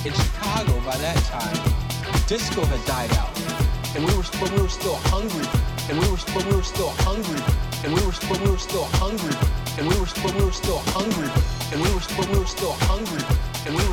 in Chicago by that time, disco had died out, and we were still hungry, and we were still hungry, and we were still hungry, and we were still hungry, and we were still hungry, and we